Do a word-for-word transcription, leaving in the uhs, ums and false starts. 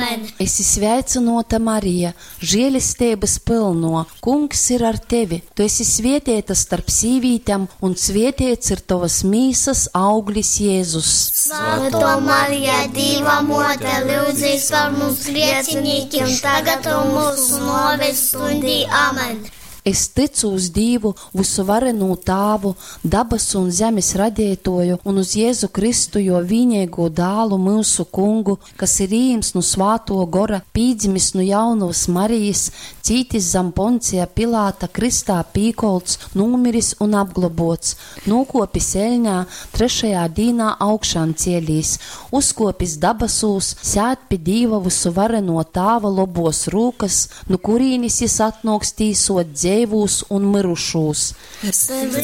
Amen. Esi sveicinota Marija, žēlistības pilno, Kungs ir ar tevi. Tu esi svētīta starp sīvītēm, un svētīts ir tavas mīsas auglis Jēzus. Svētā Marija, Dieva mote, lūdzīs par mums grēciniekiem, tagad un mūsu nāves stundī. Amen. Es ticu uz Dievu, visu varenu Tāvu, dabas un zemes radītoju, un uz Jēzu Kristu, jo vienīgo dālu mūsu Kungu, kas ir īms no Svāto gora, pīdzimis no jaunos Marijas, cītis zem Poncija Pilāta, kristā pīkolts, numiris un apglobots, nokopis eļņā, trešajā dīnā augšām cielīs, uzkopis dabasūs, sēt pie Dieva visu vareno Tāva lobos rūkas, no kurīnis jis atnoks tīsot dzēvūs un mirušūs.